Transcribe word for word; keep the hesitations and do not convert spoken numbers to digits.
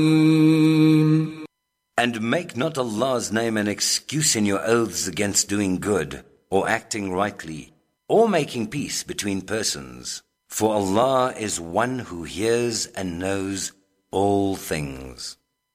And make not Allah's name an excuse in your oaths against doing good, or acting rightly, or making peace between persons. For Allah is one who hears and knows all things.